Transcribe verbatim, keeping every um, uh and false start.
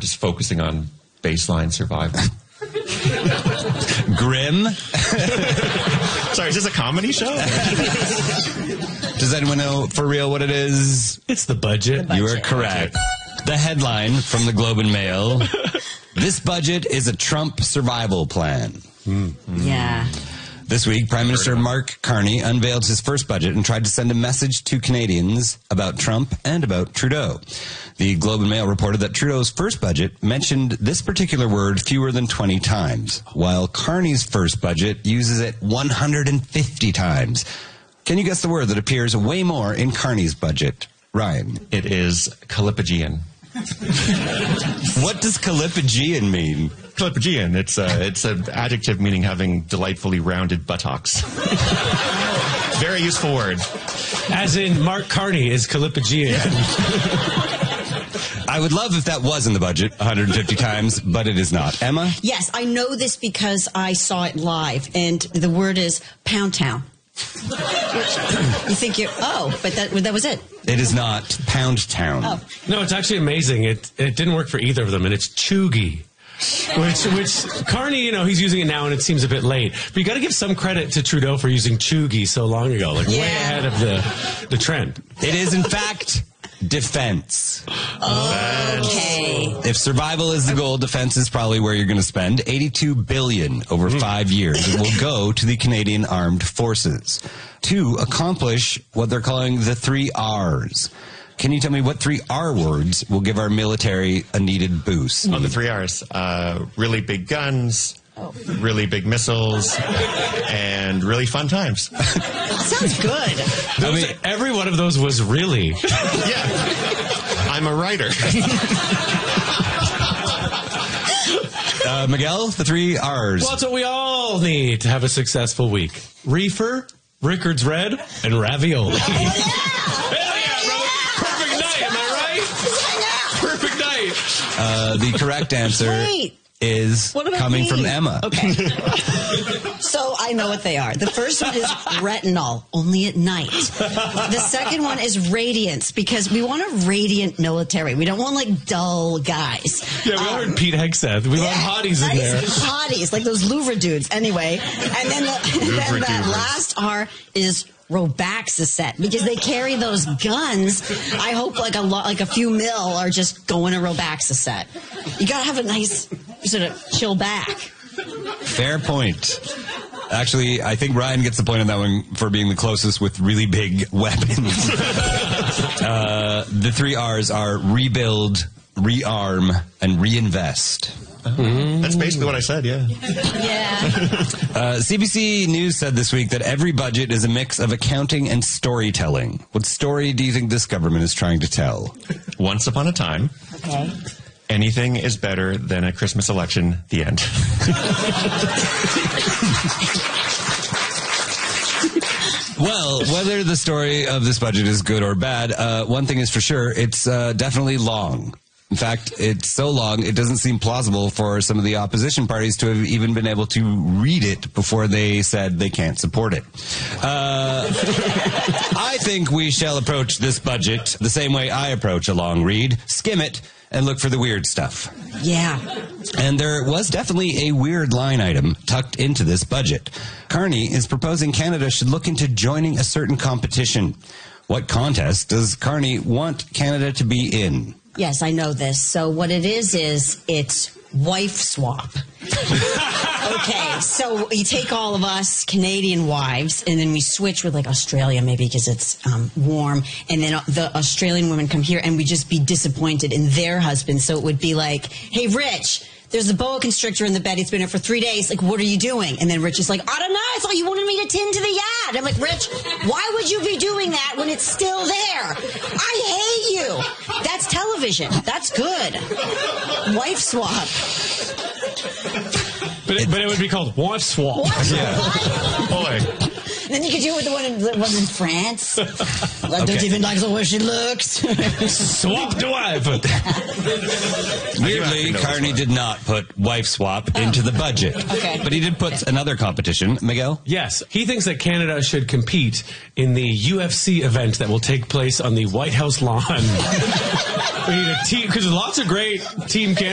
just focusing on baseline survival. Grim? Sorry, is this a comedy show? Does anyone know for real what it is? It's the budget. The budget. You are correct. The headline from the Globe and Mail: this budget is a Trump survival plan. Mm. Yeah. This week, Prime Minister Mark Carney unveiled his first budget and tried to send a message to Canadians about Trump and about Trudeau. The Globe and Mail reported that Trudeau's first budget mentioned this particular word fewer than twenty times, while Carney's first budget uses it one hundred fifty times. Can you guess the word that appears way more in Carney's budget? Ryan. It is Calipagian. What does Calipagian mean? Calipagian. It's a, it's an adjective meaning having delightfully rounded buttocks. Very useful word. As in, Mark Carney is Calipagian. I would love if that was in the budget one hundred fifty times, but it is not. Emma? Yes, I know this because I saw it live, and the word is Pound Town. You think you're, oh, but that that was it. It is not Pound Town. Oh. No, it's actually amazing. It it didn't work for either of them, and it's chuggy. Which, which Carney, you know, he's using it now, and it seems a bit late. But you got to give some credit to Trudeau for using chuggy so long ago, like Yeah. way ahead of the the trend. It is, in fact, defense. Okay. If survival is the goal, defense is probably where you're going to spend. eighty-two billion dollars over five years. It will go to the Canadian Armed Forces to accomplish what they're calling the three R's. Can you tell me what three R words will give our military a needed boost? Oh, the three R's. Uh, really big guns, really big missiles, and really fun times. Sounds good. Those, I mean, every one of those was really. Yeah. I'm a writer. Uh, Miguel, the three R's. Well, that's what we all need to have a successful week. Reefer, Rickard's Red, and ravioli. Oh, yeah. Hell yeah, brother. Perfect night, am I right? Perfect night. Uh, the correct answer Wait. is What about coming me? from Emma. Okay. So I know what they are. The first one is retinol, only at night. The second one is radiance, because we want a radiant military. We don't want, like, dull guys. Yeah, we all Um, heard Pete Hegseth. We want hotties in nice there. Hotties, like those Louvre dudes. Anyway, and then the, then that last R is Robaxacet, because they carry those guns. I hope like a lot, like a few mil are just going to Robaxacet. You gotta have a nice sort of chill back. Fair point. Actually, I think Ryan gets the point on that one for being the closest with really big weapons. uh, the three R's are rebuild, rearm, and reinvest. Mm. That's basically what I said, yeah. Yeah. Uh, C B C News said this week that every budget is a mix of accounting and storytelling. What story do you think this government is trying to tell? Once upon a time, Okay. anything is better than a Christmas election. The end. Well, whether the story of this budget is good or bad, uh, one thing is for sure, it's uh, definitely long. In fact, it's so long, it doesn't seem plausible for some of the opposition parties to have even been able to read it before they said they can't support it. Uh, I think we shall approach this budget the same way I approach a long read. Skim it and look for the weird stuff. Yeah. And there was definitely a weird line item tucked into this budget. Carney is proposing Canada should look into joining a certain competition. What contest does Carney want Canada to be in? Yes, I know this. So what it is is it's wife swap. Okay, so you take all of us Canadian wives, and then we switch with like Australia, maybe because it's um, warm, and then the Australian women come here, and we just be disappointed in their husbands. So it would be like, "Hey, Rich, there's a boa constrictor in the bed. It's been here for three days. Like, what are you doing?" And then Rich is like, "I don't know. I thought you wanted me to tend to the yard." I'm like, "Rich, why would you be doing that when it's still there? I hate you." That's television. That's good. Wife swap. But it, but it would be called wife swap. Wife Yeah. swap. Boy. And then you could do it with the one in, the one in France. I don't even like the way she looks. Swap to wife. Weirdly, know Carney this did not put wife swap into the budget. Okay. But he did put another competition. Miguel? Yes, he thinks that Canada should compete in the U F C event that will take place on the White House lawn. We need a team, because there's lots of great Team Canada